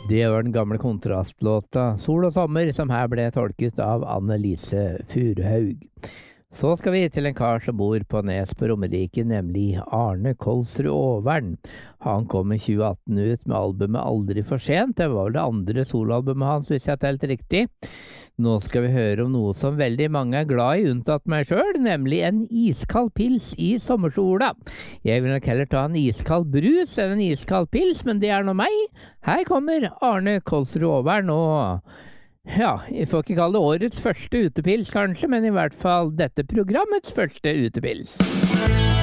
Det var den gamle kontrastlåta Sol og sommer, som her ble tolket av Anne-Lise Furuhaug. Så skal vi til en kar som bor på Nes på Romerike, nemlig Arne Kolsrud Aavern. Han kom i 2018 ut med albumet Aldri for sent. Det var vel det andre soloalbumet hans, hvis jeg har telt riktig. Nå skal vi høre om noe som veldig mange er glad i, unntatt meg selv, nemlig en iskald pils i sommersola. Jeg vil nok heller ta en iskald brus enn en iskald pils, men det er nå meg. Her kommer Arne Kolsrud Aavern, og ja, jeg får ikke kalle det årets første utepils kanskje, men i hvert fall dette programmets første utepils.